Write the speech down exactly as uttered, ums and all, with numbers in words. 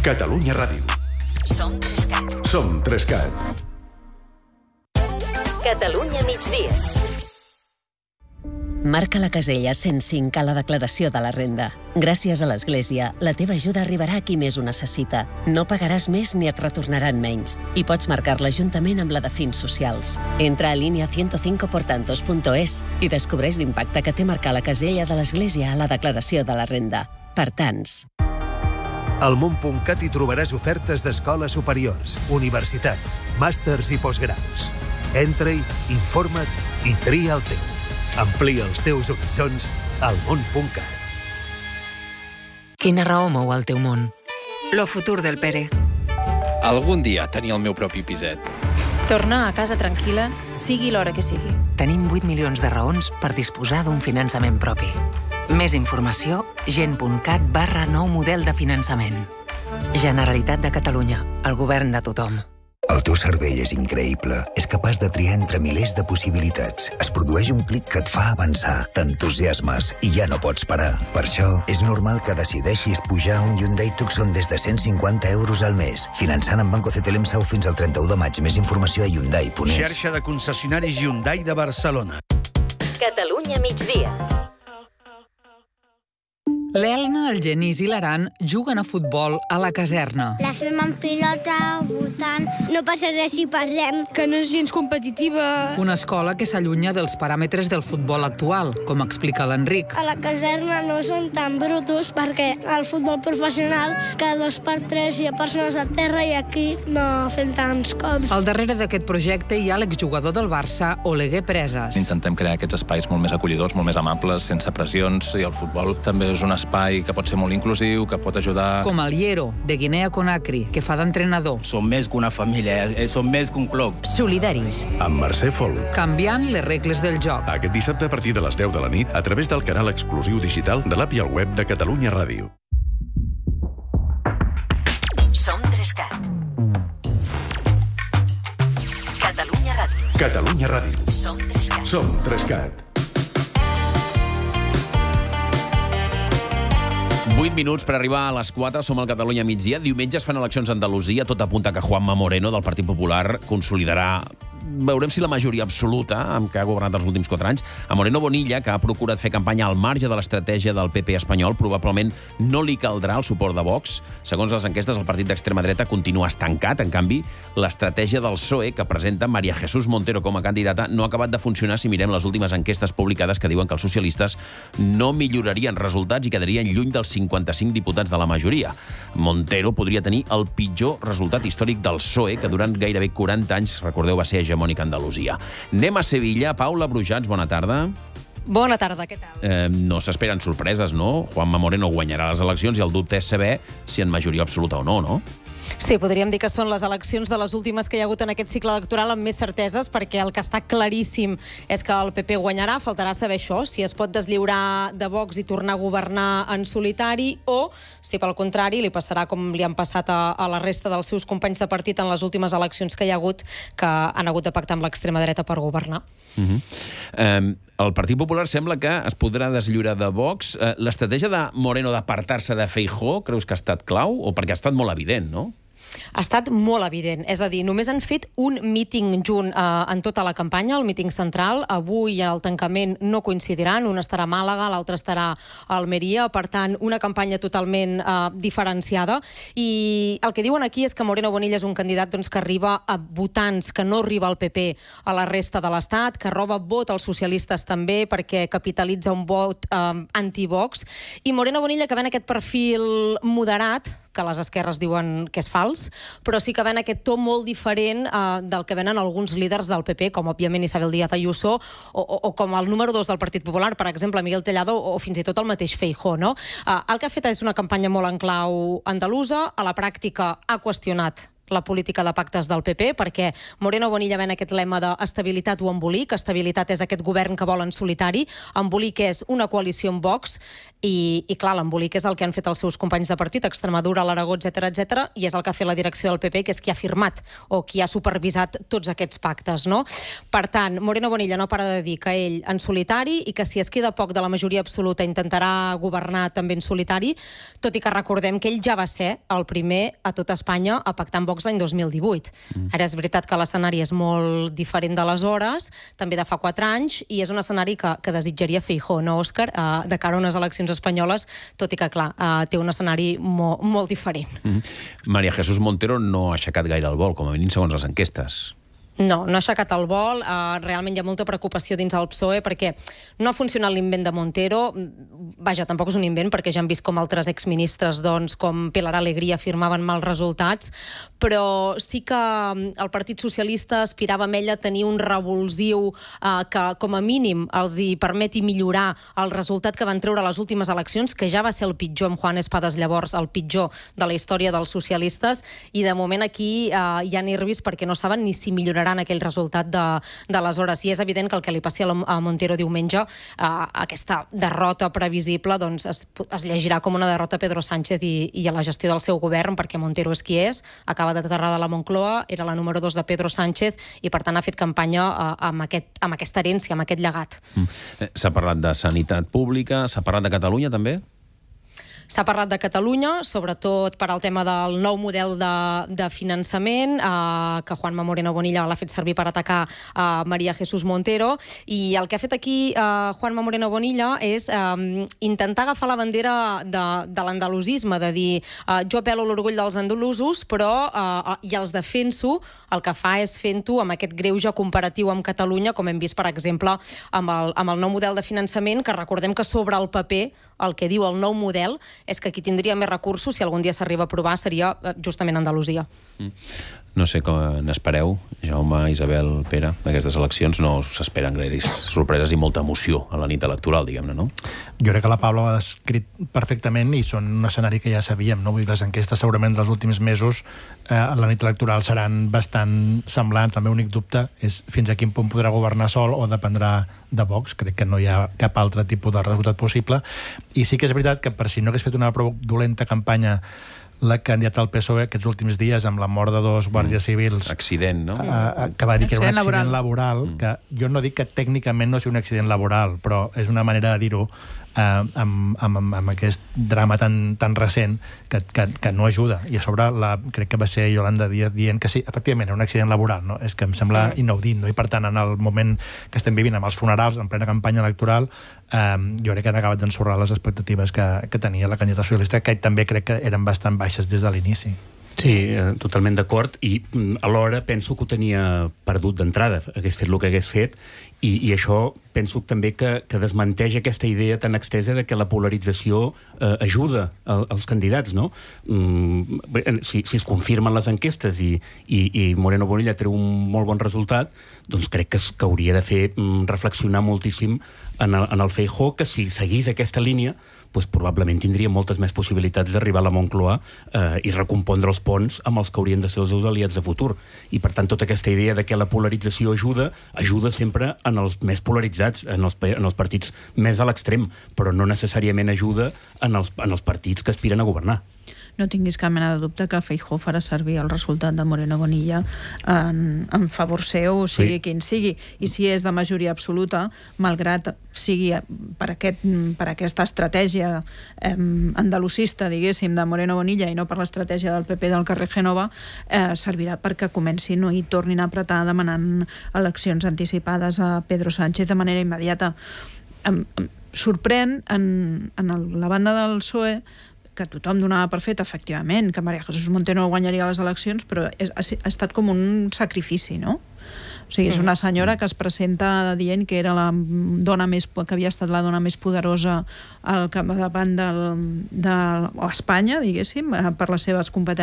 Catalunya Ràdio. Som Trescat. Som Trescat. Catalunya migdia. Marca la casella cent cinc a la declaració de la renda. Gràcies a l'Església, la teva ajuda arribarà a qui més ho necessita. No pagaràs més ni et retornaran menys. I pots marcar-la juntament amb la de fins socials. Entra a línia ciento cinco por tantos punto es i descobreix l'impacte que té marcar la casella de l'Església a la declaració de la renda. Per tants. Al món punt cat hi trobaràs ofertes d'escoles superiors, universitats, màsters i postgraus. Entra-hi, informa't i tria el teu. Amplia els teus horitzons al món punt cat. Quina raó mou el teu món? Lo futur del Pere. Algun dia tenir el meu propi piset. Tornar a casa tranquil·la, sigui l'hora que sigui. Tenim vuit milions de raons per disposar d'un finançament propi. Més informació, gent punt cat barra nou model de finançament. Generalitat de Catalunya, el govern de tothom. El teu cervell és increïble. És capaç de triar entre milers de possibilitats. Es produeix un clic que et fa avançar, t'entusiasmes i ja no pots parar. Per això, és normal que decideixis pujar un Hyundai Tucson des de cent cinquanta euros al mes. Finançant amb Banco C T L M S A U fins al trenta-u de maig. Més informació a Hyundai punt es. Xarxa de concessionaris Hyundai de Barcelona. Catalunya migdia. L'Elna, el Genís i l'Aran juguen a futbol a la caserna. La fem en pilota, votant. No passa res si perdem. Que no és gens competitiva. Una escola que s'allunya dels paràmetres del futbol actual, com explica l'Enric. A la caserna no són tan brutos perquè al futbol professional cada dos per tres hi ha persones a terra i aquí no fem tants cops. Al darrere d'aquest projecte hi ha l'exjugador del Barça, Oleguer Preses. Intentem crear aquests espais molt més acollidors, molt més amables, sense pressions, i el futbol també és un espai que pot ser molt inclusiu, que pot ajudar... Com el Liero, de Guinea Conakry, que fa d'entrenador. Som més que una família, som més que un club. Solidaris. Amb Mercè Folk. Canviant les regles del joc. Aquest dissabte a partir de les deu de la nit a través del canal exclusiu digital de l'app i el web de Catalunya Ràdio. Som Trescat. Catalunya Ràdio. Catalunya Ràdio. Som Trescat. Som Trescat. vuit minuts per arribar a les quatre, som al Catalunya migdia. Diumenge es fan eleccions a Andalusia, tot apunta que Juanma Moreno, del Partit Popular, consolidarà... Veurem si la majoria absoluta, amb què ha governat els últims quatre anys. A Moreno Bonilla, que ha procurat fer campanya al marge de l'estratègia del P P espanyol, probablement no li caldrà el suport de Vox. Segons les enquestes, el partit d'extrema dreta continua estancat. En canvi, l'estratègia del P S O E, que presenta María Jesús Montero com a candidata, no ha acabat de funcionar si mirem les últimes enquestes publicades que diuen que els socialistes no millorarien resultats i quedarien lluny dels cinquanta-cinc diputats de la majoria. Montero podria tenir el pitjor resultat històric del P S O E, que durant gairebé quaranta anys, recordeu, va ser hegemònic a Andalusia. Anem a Sevilla. Paula Brujats, bona tarda. Bona tarda, què tal? Eh, no s'esperen sorpreses, no? Juanma Moreno guanyarà les eleccions i el dubte és saber si en majoria absoluta o no, no? Sí, podríem dir que són les eleccions de les últimes que hi ha hagut en aquest cicle electoral amb més certeses, perquè el que està claríssim és que el P P guanyarà. Faltarà saber això, si es pot deslliurar de Vox i tornar a governar en solitari o si, pel contrari, li passarà com li han passat a, a la resta dels seus companys de partit en les últimes eleccions que hi ha hagut, que han hagut de pactar amb l'extrema dreta per governar. Uh-huh. eh, el Partit Popular sembla que es podrà deslliurar de Vox. Eh, l'estratègia de Moreno d'apartar-se de Feijóo creus que ha estat clau? O perquè ha estat molt evident, no? Ha estat molt evident, és a dir, només han fet un míting junt eh, en tota la campanya, el míting central. Avui al tancament no coincidiran, un estarà a Màlaga, l'altre estarà a Almeria, per tant, una campanya totalment eh, diferenciada. I el que diuen aquí és que Moreno Bonilla és un candidat doncs, que arriba a votants que no arriba al P P a la resta de l'Estat, que roba vot als socialistes també perquè capitalitza un vot eh, anti-Vox, i Moreno Bonilla, que ven aquest perfil moderat, que les esquerres diuen que és fals, però sí que ven aquest to molt diferent eh, del que venen alguns líders del P P, com òbviament Isabel Díaz Ayuso, o, o, o com el número dos del Partit Popular, per exemple, Miguel Tellado, o, o fins i tot el mateix Feijóo, no? Eh, el que ha fet és una campanya molt en clau andalusa, a la pràctica ha qüestionat la política de pactes del P P, perquè Moreno Bonilla ven aquest lema d'estabilitat o embolic. Estabilitat és aquest govern que vol en solitari, embolic és una coalició amb Vox, i, i clar, l'embolic és el que han fet els seus companys de partit, Extremadura, l'Aragó, etcètera, etcètera, i és el que ha fet la direcció del P P, que és qui ha firmat o qui ha supervisat tots aquests pactes, no? Per tant, Moreno Bonilla no para de dir que ell en solitari i que si es queda poc de la majoria absoluta intentarà governar també en solitari, tot i que recordem que ell ja va ser el primer a tot Espanya a pactar amb Vox l'any dos mil divuit. Mm. Ara és veritat que l'escenari és molt diferent d'aleshores, també de fa quatre anys, i és un escenari que, que desitjaria Feijóo, no, Òscar? Uh, de cara a unes eleccions espanyoles, tot i que, clar, uh, té un escenari mo, molt diferent. Mm. María Jesús Montero no ha aixecat gaire el vol, com a mínim segons les enquestes. No, no ha aixecat el vol. Uh, realment hi ha molta preocupació dins el P S O E perquè no ha funcionat l'invent de Montero. Vaja, tampoc és un invent perquè ja hem vist com altres exministres, doncs, com Pilar Alegría firmaven mals resultats, però sí que el Partit Socialista aspirava amb ella a tenir un revulsiu uh, que, com a mínim, els hi permeti millorar el resultat que van treure a les últimes eleccions, que ja va ser el pitjor amb Juan Espadas, llavors el pitjor de la història dels socialistes, i de moment aquí uh, hi ha nervis perquè no saben ni si milloraran aquell resultat d'aleshores. I és evident que el que li passi a Montero diumenge, eh, aquesta derrota previsible, doncs es, es llegirà com una derrota a Pedro Sánchez i, i a la gestió del seu govern, perquè Montero és qui és, acaba d'aterrar de la Moncloa, era la número dos de Pedro Sánchez i per tant ha fet campanya eh, amb, aquest, amb aquesta herència, amb aquest llegat. Mm. S'ha parlat de sanitat pública, s'ha parlat de Catalunya també? S'ha parlat de Catalunya, sobretot per al tema del nou model de, de finançament, eh, que Juanma Moreno Bonilla l'ha fet servir per atacar eh, María Jesús Montero, i el que ha fet aquí eh, Juanma Moreno Bonilla és eh, intentar agafar la bandera de, de l'andalusisme, de dir eh, jo apel·lo l'orgull dels andalusos, però eh, i els defenso, el que fa és fent-ho amb aquest greuge comparatiu amb Catalunya, com hem vist, per exemple, amb el, amb el nou model de finançament, que recordem que sobre el paper el que diu el nou model és que qui tindria més recursos, si algun dia s'arriba a aprovar, seria justament Andalusia. Mm. No sé com n'espereu, Jaume, Isabel, Pere, d'aquestes eleccions. No s'esperen gaires sorpreses i molta emoció a la nit electoral, diguem-ne, no? Jo crec que la Paula ho ha descrit perfectament i són un escenari que ja sabíem, no? Vull dir, les enquestes segurament dels últims mesos eh, a la nit electoral seran bastant semblants. El meu únic dubte és fins a quin punt podrà governar sol o dependrà de Vox. Crec que no hi ha cap altre tipus de resultat possible. I sí que és veritat que per si no hagués fet una prou dolenta campanya la candidata al P S O E aquests últims dies amb la mort de dos guàrdies civils... Accident, no? Eh, que va dir que era un accident laboral, que jo no dic que tècnicament no sigui un accident laboral, però és una manera de dir-ho eh, amb, amb, amb aquest drama tan, tan recent que, que, que no ajuda. I a sobre la, crec que va ser Yolanda Díaz dient que sí, efectivament, era un accident laboral, no? És que em sembla inaudit, no? I per tant, en el moment que estem vivint amb els funerals en plena campanya electoral, eh, jo crec que han acabat d'ensorrar les expectatives que, que tenia la candidata socialista, que també crec que eren bastant baixes des de l'inici. Sí, eh, totalment d'acord, i alhora penso que ho tenia perdut d'entrada, hagués fet el que hagués fet, i, i això penso també que, que desmenteix aquesta idea tan extesa de que la polarització eh, ajuda a, als candidats, no? Mm, si, si es confirmen les enquestes i, i, i Moreno Bonilla treu un molt bon resultat, doncs crec que, que hauria de fer mm, reflexionar moltíssim en el, en el Feijóo, que si seguís aquesta línia doncs probablement tindria moltes més possibilitats d'arribar a la Moncloa eh, i recompondre els ponts amb els que haurien de ser els seus aliats de futur. I per tant tota aquesta idea de que la polarització ajuda, ajuda sempre en els més polaritzats, en els, en els partits més a l'extrem, però no necessàriament ajuda en els, en els partits que aspiren a governar. No tinguis cap mena de dubte que Feijóo farà servir el resultat de Moreno Bonilla en, en favor seu, sigui sí. quin sigui. I si és de majoria absoluta, malgrat sigui per, aquest, per aquesta estratègia eh, andalusista, diguéssim, de Moreno Bonilla i no per l'estratègia del P P del carrer Génova, eh, servirà perquè comencin no, i tornin a apretar demanant eleccions anticipades a Pedro Sánchez de manera immediata. Em, em sorprèn en, en el, la banda del P S O E que tothom donava per fet, efectivament, que María Jesús Montero guanyaria les eleccions, però és, ha, ha estat com un sacrifici, no? O sigui, és una senyora que es presenta dient que era la dona més, que havia estat la dona més poderosa al capdavant del, de Espanya, diguéssim, per les seves competències